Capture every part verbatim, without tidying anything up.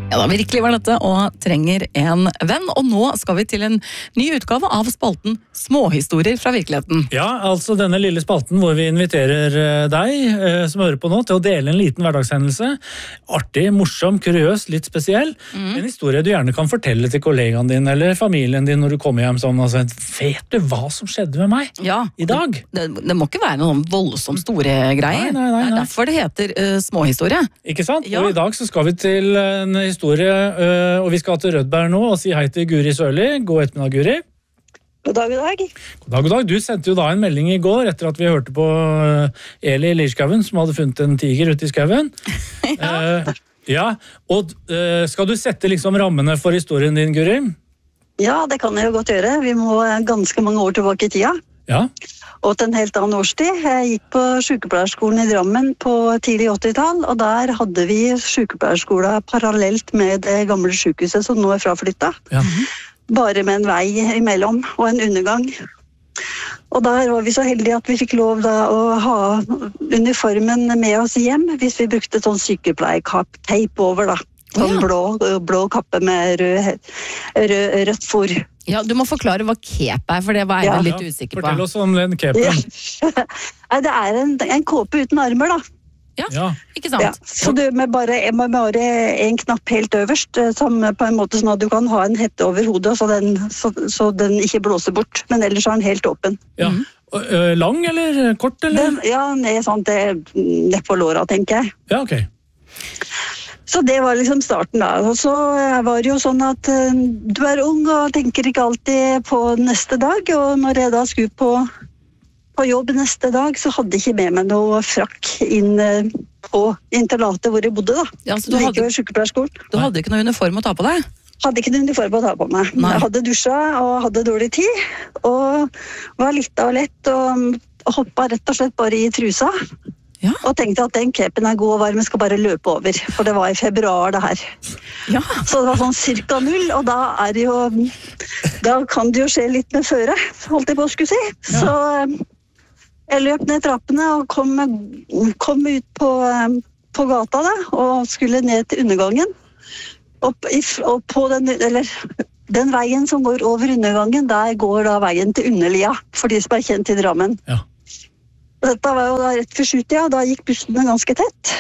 Ja, da virkelig var dette og trenger en venn. Og nå skal vi til en ny utgave av spalten Småhistorier fra virkeligheten. Ja, altså denne lille spalten hvor vi inviterer deg eh, som hører på nå til å dele en liten hverdagshendelse. Artig, morsom, kuriøs, litt spesiell. Mm. En historie du gjerne kan fortelle til kollegaen din eller familien din når du kommer hjem sånn. Altså, vet du hva som skjedde med meg ja, i dag? Det, det, det må ikke være noen voldsomt store greier. Nei, nei, nei, nei. Det er derfor det heter uh, småhistorie. Ikke sant? Ja. Og i dag så skal vi til en historie Uh, og vi skal til Rødberg nå og si hei til Guri Sørli. God ettermiddag, Guri. God dag, god dag. God dag, god dag. Du sendte jo da en melding i går etter at vi hørte på Eli Lirskauen som hadde funnet en tiger ute i skauen. ja. Uh, ja, og uh, skal du sette liksom rammene for historien din, Guri? Ja, det kan jeg jo godt gjøre. Vi må ganske mange år tilbake i tida. Ja. Og til en helt annen årstid. Jeg gikk på sykepleierskolen i Drammen på tidlig åttitall, og der hadde vi sykepleierskolen parallelt med det gamle sykehuset som nå er fraflyttet. Ja. Bare med en vei imellom, og en undergang. Og der var vi så heldige at vi fikk lov da å ha uniformen med oss hjem, hvis vi brukte sånn sykepleierkapp-teip over da. Sånn blå, blå kappe med rød, rød, rødt for. Ja, du må forklare hva kep er, for det var jeg ja. litt usikker på. Fortell oss om den kepen. Ja. Nei, det er en, en kåpe uten armer, da. Ja, ja. Ikke sant? Ja. Så du med bare, med bare en knapp helt øverst, som på en måte sånn at du kan ha en hette over hodet, så den, så, så den ikke blåser bort, men ellers er den helt åpen. Ja. Mm. Lang eller kort, eller? Den, ja, ned, sånn, det er ned på låra, tenker jeg. Ja, ok. Så det var liksom starten da, og så var det jo sånn at uh, du er ung og tenker ikke alltid på neste dag, og når jeg da skulle på, på jobb neste dag, så hadde jeg ikke med meg noe frakk inn uh, på internatet hvor jeg bodde da. Ja, så du hadde, du hadde ikke noe uniform å ta på deg? Hadde ikke noe uniform å ta på meg. Nei. Jeg hadde dusja og hadde dårlig tid, og var litt og lett og hoppet rett og slett bare i trusa. Ja. Og tenkte at den kepen er god og varm, jeg skal bare løpe over, for det var i februar det her. Ja. Så det var sånn cirka null, og da er det jo, da kan det jo skje litt med føre, holdt jeg på å skulle si. Ja. Så jeg løp ned trappene og kom, kom ut på, på gata da, og skulle ned til undergangen. Og, og på den, eller, den veien som går over undergangen, der går da veien til Underlia, for de som er kjent i Drammen. Ja. Dette var jo da rett for sjutida, da gikk bussene ganske tett.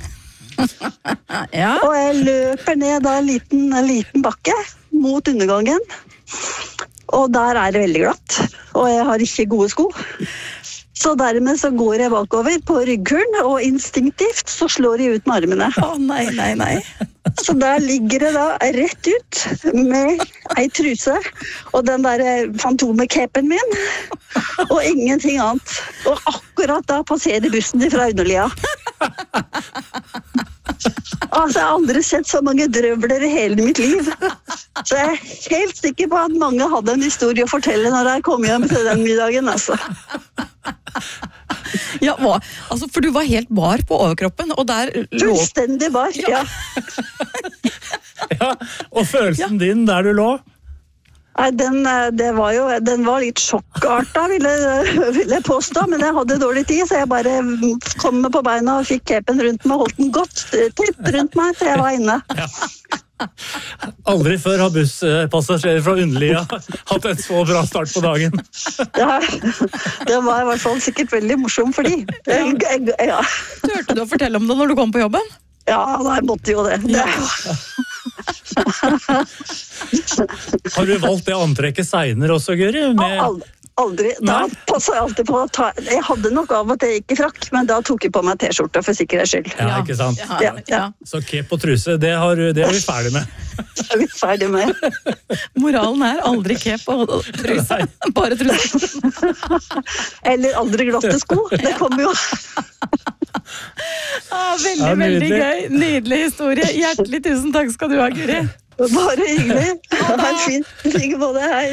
Ja. Og jeg løper ned da en liten, en liten bakke mot undergangen. Og der er det veldig glatt, og jeg har ikke gode sko. Så dermed så går jeg bakover på ryggkulen, og instinktivt så slår jeg ut med armene. Å oh, nei, nei, nei. Så der ligger det da rett ut med ei truse, og den der fantomekepen min, og ingenting annet. Og akkurat da passerer bussen fra Underlia. Altså, jeg har aldri sett så mange drøvler i hele mitt liv. Så jeg er helt sikker på at mange hadde en historie å fortelle når jeg kom hjem til den middagen, altså. Ja, hva? Altså, for du var helt bar på overkroppen, og der lå... Fullstendig bar, ja. Ja, og følelsen ja. din der du lå? Nei, den, det var jo, den var litt sjokkartet, vil jeg, vil jeg påstå, men jeg hadde dårlig tid, så jeg bare kom med på beina og fikk kepen rundt meg, holdt den godt tett rundt meg til jeg var inne. Ja. Aldri før har busspassasjerer fra Underlia hatt en så bra start på dagen. Ja, det var i hvert fall sikkert veldig morsom for de. Ja. Ja. Turte du å fortelle om det når du kom på jobben? Ja, jeg måtte jo det. Ja. Har du valgt det antrekket senere også, Guri? Med... Aldri. Aldri. Da passet jeg alltid på å ta... Jeg hadde nok av at jeg gikk i frakk, men da tok jeg på meg t-skjorta for sikkerhets skyld. Ja, ikke sant? Ja, ja, ja. Så kep og truse, det, har, det er vi ferdig med. Det er vi ferdig med. Moralen er aldri kep og truse. Bare truse. Eller aldri glatte sko. Det kommer jo... Ah, veldig, ja, veldig gøy. Nydelig historie. Hjertelig tusen takk skal du ha, Guri. Bare hyggelig. Ha en fin. Ligge på det. Hei.